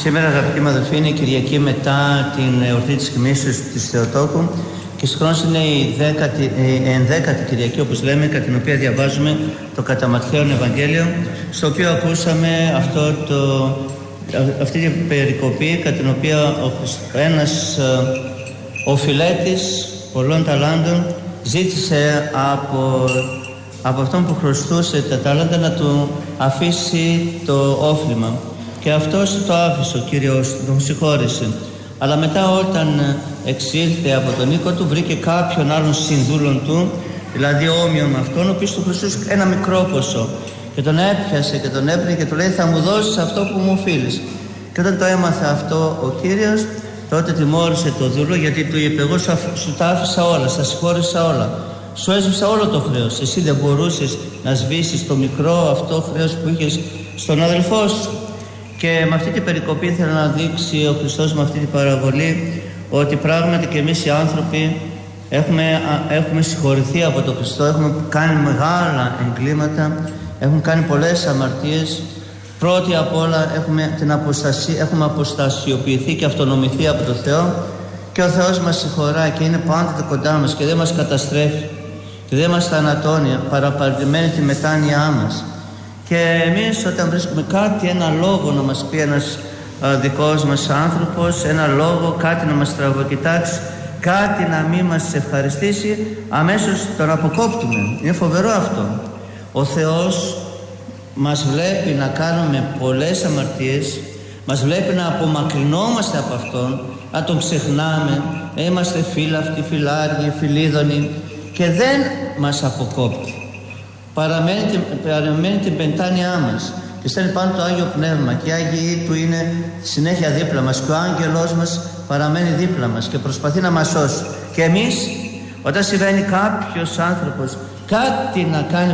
Σήμερα, αγαπητοί μου αδελφοί, είναι η Κυριακή μετά την εορτή της Κοιμήσεως της Θεοτόκου και συγχρόνως είναι η 11η Κυριακή, όπως λέμε, κατά την οποία διαβάζουμε το κατά Ματθαίον Ευαγγέλιο, στο οποίο ακούσαμε αυτή την περικοπή κατά την οποία ένας οφειλέτης πολλών ταλάντων ζήτησε από αυτόν που χρωστούσε τα τάλαντα να του αφήσει το όφλημα. Και αυτός το άφησε, ο Κύριος τον συγχώρησε. Αλλά μετά, όταν εξήλθε από τον οίκο του, βρήκε κάποιον άλλον συνδούλον του, δηλαδή όμοιον με αυτόν, ο οποίος του χρωστούσε ένα μικρό ποσό. Και τον έπιασε και τον έπαιρνε και του λέει: θα μου δώσεις αυτό που μου οφείλεις. Και όταν το έμαθε αυτό ο Κύριος, τότε τιμώρησε το δούλο, γιατί του είπε: εγώ σου τα άφησα όλα, στα συγχώρησα όλα. Σου έσβησα όλο το χρέος. Εσύ δεν μπορούσες να σβήσεις το μικρό αυτό χρέος που είχες στον αδελφό σου? Και με αυτή την περικοπή ήθελε να δείξει ο Χριστός με αυτή την παραβολή ότι πράγματι και εμείς οι άνθρωποι έχουμε συγχωρηθεί από τον Χριστό, έχουμε κάνει μεγάλα εγκλήματα, έχουμε κάνει πολλές αμαρτίες. Πρώτη απ' όλα έχουμε αποστασιοποιηθεί και αυτονομηθεί από τον Θεό, και ο Θεός μας συγχωράει και είναι πάντοτε κοντά μας και δεν μας καταστρέφει και δεν μας θανατώνει, παραπατημένη τη μετάνοιά μας. Και εμείς όταν βρίσκουμε κάτι, ένα λόγο να μας πει ένας δικός μας άνθρωπος, ένα λόγο, κάτι να μας τραβοκοιτάξει, κάτι να μην μας ευχαριστήσει, αμέσως τον αποκόπτουμε. Είναι φοβερό αυτό. Ο Θεός μας βλέπει να κάνουμε πολλές αμαρτίες, μας βλέπει να απομακρυνόμαστε από Αυτόν, να τον ξεχνάμε, είμαστε φύλαυτοι, φυλάργοι, φιλίδωνοι, και δεν μας αποκόπτει. Παραμένει την πεντάνειά μας και στέλνει πάνω το Άγιο Πνεύμα, και οι Άγιοι Του είναι συνέχεια δίπλα μας και ο άγγελός μας παραμένει δίπλα μας και προσπαθεί να μας σώσει. Και εμείς, όταν συμβαίνει κάποιος άνθρωπος κάτι να κάνει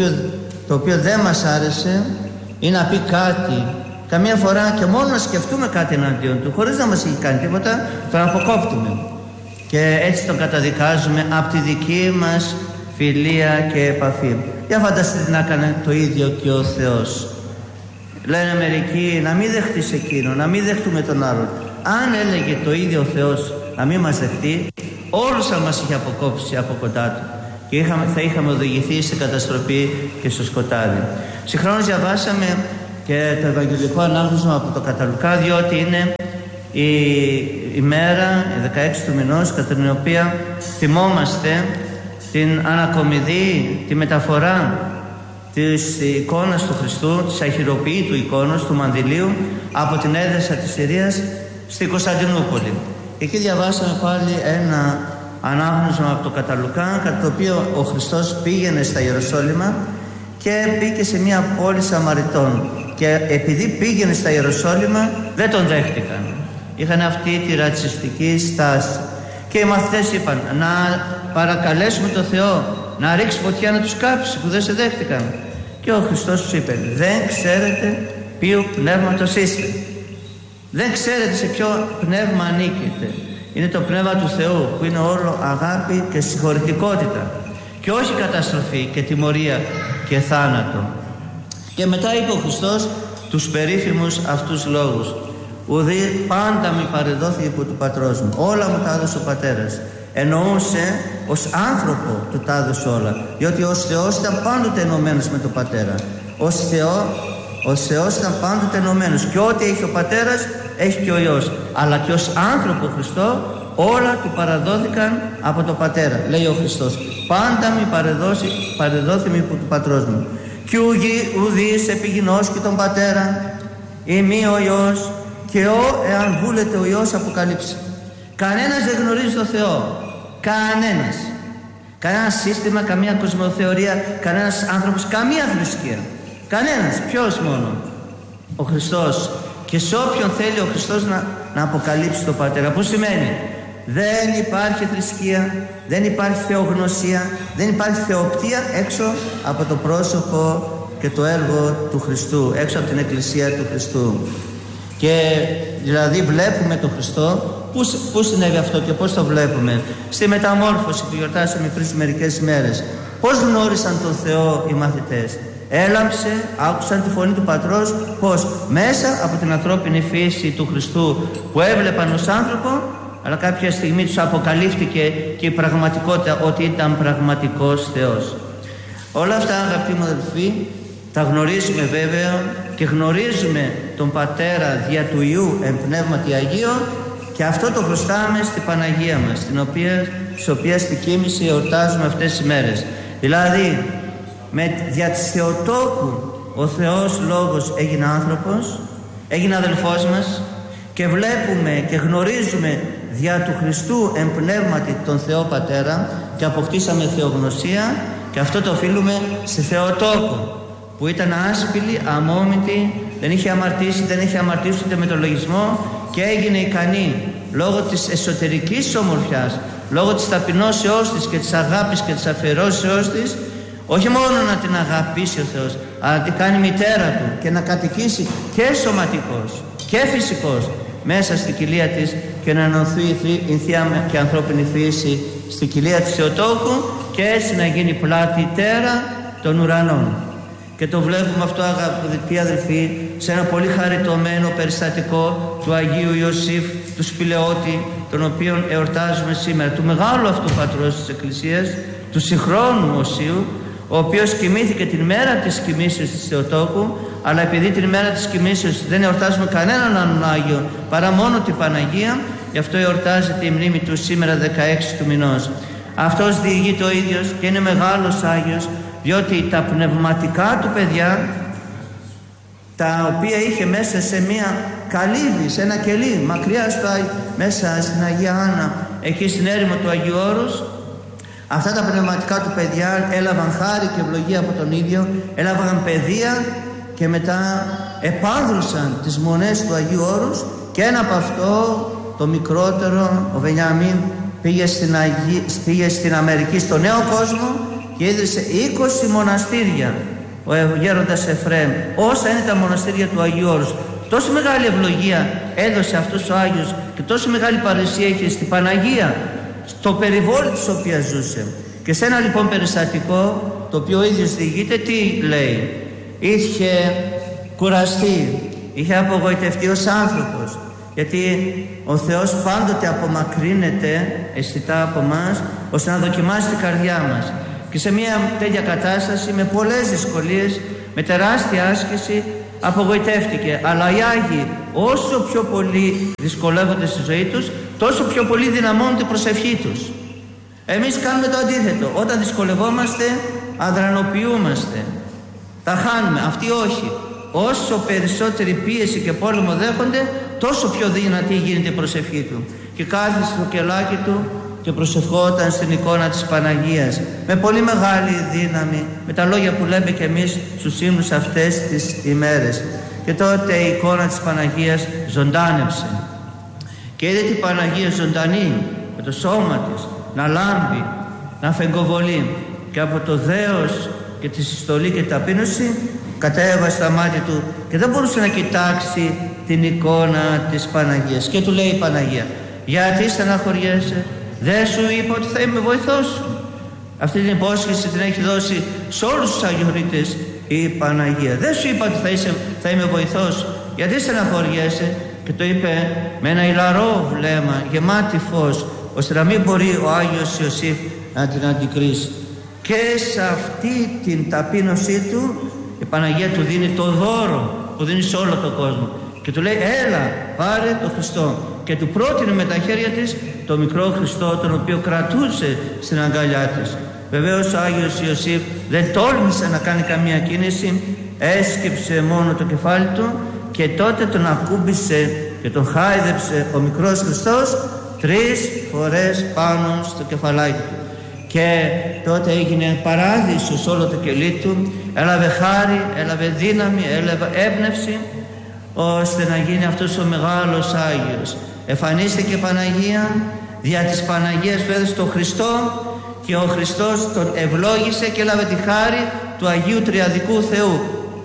το οποίο δεν μας άρεσε ή να πει κάτι, καμία φορά και μόνο να σκεφτούμε κάτι εναντίον του χωρίς να μας έχει κάνει τίποτα, τον αποκόπτουμε και έτσι τον καταδικάζουμε από τη δική μας φιλία και επαφή. Για φανταστείτε να έκανε το ίδιο και ο Θεός. Λένε μερικοί να μην δεχτείς εκείνο, να μην δεχτούμε τον άλλον. Αν έλεγε το ίδιο ο Θεός να μην μας δεχτεί, όλους θα μας είχε αποκόψει από κοντά Του και θα είχαμε οδηγηθεί σε καταστροφή και στο σκοτάδι. Συγχρόνως διαβάσαμε και το Ευαγγελικό Ανάγνωσμα από το κατά Λουκά, διότι είναι η ημέρα, η 16 του μηνός, κατά την οποία θυμόμαστε την ανακομιδή, τη μεταφορά της εικόνας του Χριστού, της αχειροποίητου εικόνας του μανδυλίου από την έδεσα της Συρίας στη Κωνσταντινούπολη. Εκεί διαβάσαμε πάλι ένα ανάγνωσμα από το κατά Λουκά, κατά το οποίο ο Χριστός πήγαινε στα Ιεροσόλυμα και μπήκε σε μια πόλη Σαμαριτών, και επειδή πήγαινε στα Ιεροσόλυμα δεν τον δέχτηκαν. Είχαν αυτή τη ρατσιστική στάση και οι μαθητές είπαν να παρακαλέσουμε τον Θεό να ρίξει φωτιά να τους κάψει που δεν σε δέχτηκαν. Και ο Χριστός τους είπε: δεν ξέρετε ποιο πνεύματος είστε, δεν ξέρετε σε ποιο πνεύμα ανήκετε. Είναι το πνεύμα του Θεού που είναι όλο αγάπη και συγχωρητικότητα και όχι καταστροφή και τιμωρία και θάνατο. Και μετά είπε ο Χριστός τους περίφημους αυτούς λόγους: ουδή πάντα μη παρεδόθη υπό του πατρός μου, όλα μου τα έδωσε ο Πατέρας. Εννοούσε ως άνθρωπο του τα έδωσε όλα, διότι ως Θεός ήταν πάντοτε ενωμένος με τον Πατέρα. Ως Θεός ήταν πάντοτε ενωμένος, και ό,τι έχει ο Πατέρας έχει και ο Υιός. Αλλά και ως άνθρωπο Χριστό όλα του παραδόθηκαν από τον Πατέρα. Λέει ο Χριστός: πάντα μη παρεδόθη μη υπό του πατρός μου. Κι ουδείς επιγεινός και τον Πατέρα, ή μη ο Υιός, και εάν βούλεται ο Υιός αποκαλύψει. Κανένας δεν γνωρίζει το Θεό. Κανένας. Κανένα σύστημα, καμία κοσμοθεωρία, κανένας άνθρωπος, καμία θρησκεία. Κανένας. Ποιος μόνο? Ο Χριστός. Και σε όποιον θέλει ο Χριστός να αποκαλύψει το Πατέρα. Που σημαίνει δεν υπάρχει θρησκεία, δεν υπάρχει θεογνωσία, δεν υπάρχει θεοπτία έξω από το πρόσωπο και το έργο του Χριστού, έξω από την Εκκλησία του Χριστού. Και δηλαδή βλέπουμε τον Χριστό. Πού συνέβη αυτό και πώς το βλέπουμε? Στη μεταμόρφωση που γιορτάσαμε πριν μερικές μέρες. Πώς γνώρισαν τον Θεό οι μαθητές? έλαμψε, άκουσαν τη φωνή του Πατρός, πως μέσα από την ανθρώπινη φύση του Χριστού που έβλεπαν ως άνθρωπο, αλλά κάποια στιγμή τους αποκαλύφθηκε και η πραγματικότητα ότι ήταν πραγματικός Θεός. Όλα αυτά, αγαπητοί μου αδελφοί, τα γνωρίζουμε βέβαια και γνωρίζουμε τον Πατέρα δια του Υιού εν Πνεύματι Αγίο, και αυτό το χρωστάμε στην Παναγία μας, της οποίας τη κοίμηση εορτάζουμε αυτές τις μέρες. Δηλαδή, δια της Θεοτόκου ο Θεός Λόγος έγινε άνθρωπος, έγινε αδελφός μας, και βλέπουμε και γνωρίζουμε δια του Χριστού εν Πνεύματι τον Θεό Πατέρα και αποκτήσαμε θεογνωσία, και αυτό το οφείλουμε στη Θεοτόκο που ήταν άσπηλη, αμόμητη, δεν είχε αμαρτήσει, δεν είχε αμαρτήσει ούτε με τον λογισμό, και έγινε ικανή λόγω της εσωτερικής ομορφιάς, λόγω της ταπεινώσεώς της και της αγάπης και της αφιερώσεώς της, όχι μόνο να την αγαπήσει ο Θεός, αλλά να την κάνει μητέρα του και να κατοικήσει και σωματικός και φυσικός μέσα στην κοιλία της, και να ενωθεί η θεία και ανθρώπινη φύση στην κοιλία της Θεοτόκου, και έτσι να γίνει πλάτη τέρα των ουρανών. Και το βλέπουμε αυτό, αγαπητοί αδελφοί, σε ένα πολύ χαριτωμένο περιστατικό του Αγίου Ιωσήφ του Σπηλαιώτη, τον οποίον εορτάζουμε σήμερα, του μεγάλου αυτού πατρός της Εκκλησίας, του συγχρόνου Οσίου, ο οποίος κοιμήθηκε την μέρα της κοιμήσεως της Θεοτόκου, αλλά επειδή την μέρα της κοιμήσεως δεν εορτάζουμε κανέναν άλλον Άγιο παρά μόνο την Παναγία, γι' αυτό εορτάζεται η μνήμη του σήμερα 16 του μηνός. Αυτός διηγείται ο ίδιος και είναι μεγάλος Άγιος, διότι τα πνευματικά του παιδιά, τα οποία είχε μέσα σε μια καλύβη, σε ένα κελί μακριά μέσα στην Αγία Άννα, εκεί στην έρημο του Αγίου Όρους, αυτά τα πνευματικά του παιδιά έλαβαν χάρη και ευλογία από τον ίδιο, έλαβαν παιδεία και μετά επάνδρωσαν τις μονές του Αγίου Όρους, και ένα από αυτό, το μικρότερο, ο Βενιαμίν, πήγε στην Αμερική, στο Νέο Κόσμο, και ίδρυσε 20 μοναστήρια. Ο γέροντας Εφραίμ, όσα είναι τα μοναστήρια του Αγίου Όρους. Τόσο μεγάλη ευλογία έδωσε αυτός ο Άγιος και τόσο μεγάλη παρουσία είχε στην Παναγία, στο περιβόλι της οποίας ζούσε. Και σε ένα λοιπόν περιστατικό, το οποίο ο ίδιος διηγείται, τι λέει? Είχε κουραστεί, είχε απογοητευτεί ως άνθρωπος, γιατί ο Θεός πάντοτε απομακρύνεται αισθητά από μας, ώστε να δοκιμάσει την καρδιά μας. Και σε μια τέτοια κατάσταση, με πολλές δυσκολίες, με τεράστια άσκηση, απογοητεύτηκε. Αλλά οι Άγιοι, όσο πιο πολύ δυσκολεύονται στη ζωή τους, τόσο πιο πολύ δυναμώνουν την προσευχή τους. Εμείς κάνουμε το αντίθετο. Όταν δυσκολευόμαστε, αδρανοποιούμαστε, τα χάνουμε. Αυτοί όχι. Όσο περισσότερη πίεση και πόλεμο δέχονται, τόσο πιο δυνατή γίνεται η προσευχή του. Και κάθισε στο κελάκι του και προσευχόταν στην εικόνα της Παναγίας με πολύ μεγάλη δύναμη, με τα λόγια που λέμε και εμείς στους ύμνους αυτές τις ημέρες. Και τότε η εικόνα της Παναγίας ζωντάνεψε, και είδε την Παναγία ζωντανή, με το σώμα της να λάμπει, να φεγκοβολεί, και από το δέος και τη συστολή και ταπείνωση κατέβασε τα μάτια του και δεν μπορούσε να κοιτάξει την εικόνα της Παναγίας. Και του λέει η Παναγία: γιατί στεναχωριέσαι? Δεν σου είπα ότι θα είμαι βοηθός σου? Αυτή την υπόσχεση την έχει δώσει σε όλους τους αγιορείτες η Παναγία. Δεν σου είπα ότι θα είμαι βοηθός σου? Γιατί στεναχωριέσαι? Και το είπε με ένα ηλαρό βλέμμα, γεμάτη φως, ώστε να μην μπορεί ο Άγιος Ιωσήφ να την αντικρίσει. Και σε αυτή την ταπείνωσή του η Παναγία του δίνει το δώρο που δίνει σε όλο τον κόσμο, και του λέει: έλα, πάρε το Χριστό. Και του πρότεινε με τα χέρια της το μικρό Χριστό, τον οποίο κρατούσε στην αγκαλιά της. Βεβαίως ο Άγιος Ιωσήφ δεν τόλμησε να κάνει καμία κίνηση, έσκυψε μόνο το κεφάλι του, και τότε τον ακούμπησε και τον χάιδεψε ο μικρός Χριστός 3 φορές πάνω στο κεφαλάκι του. Και τότε έγινε παράδεισος όλο το κελί του, έλαβε χάρη, έλαβε δύναμη, έλαβε έμπνευση, ώστε να γίνει αυτός ο μεγάλος Άγιος. Εμφανίστηκε Παναγία, δια της Παναγίας του έδωσε τον Χριστό, και ο Χριστός τον ευλόγησε και έλαβε τη χάρη του Αγίου Τριαδικού Θεού,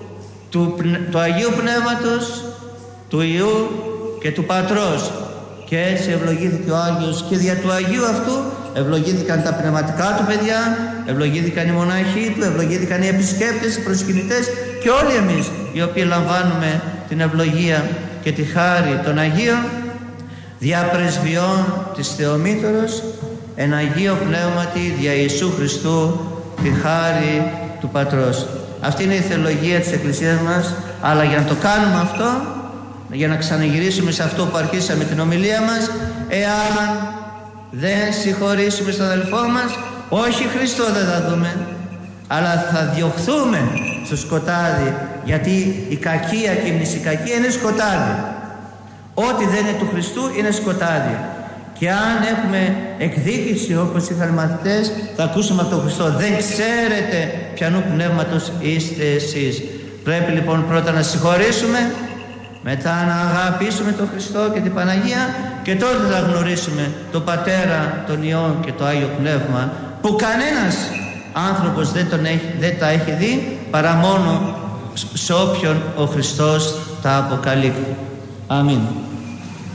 του Αγίου Πνεύματος, του Υιού και του Πατρός. Και έτσι ευλογήθηκε ο Άγιος, και δια του Αγίου αυτού ευλογήθηκαν τα πνευματικά του παιδιά, ευλογήθηκαν οι μοναχοί του, ευλογήθηκαν οι επισκέπτες, οι προσκυνητές και όλοι εμείς οι οποίοι λαμβάνουμε την ευλογία και τη χάρη των Αγίων, δια πρεσβειών της Θεομήτωρος, εν Αγίο Πνεύματι δια Ιησού Χριστού τη χάρη του Πατρός. Αυτή είναι η θεολογία της Εκκλησίας μας, αλλά για να το κάνουμε αυτό, για να ξαναγυρίσουμε σε αυτό που αρχίσαμε την ομιλία μας, εάν δεν συγχωρήσουμε στον αδελφό μας, όχι Χριστό δεν θα δούμε, αλλά θα διωχθούμε στο σκοτάδι, γιατί η κακία και η μνησικακία είναι σκοτάδι. Ό,τι δεν είναι του Χριστού είναι σκοτάδι. Και αν έχουμε εκδίκηση όπως είχαν οι μαθητές, θα ακούσουμε από τον Χριστό: δεν ξέρετε ποιανού πνεύματος είστε εσείς. Πρέπει λοιπόν πρώτα να συγχωρήσουμε, μετά να αγαπήσουμε τον Χριστό και την Παναγία, και τότε θα γνωρίσουμε τον Πατέρα, τον Υιό και το Άγιο Πνεύμα, που κανένας άνθρωπος δεν τα έχει δει παρά μόνο σε όποιον ο Χριστός τα αποκαλύπτει. Αμήν.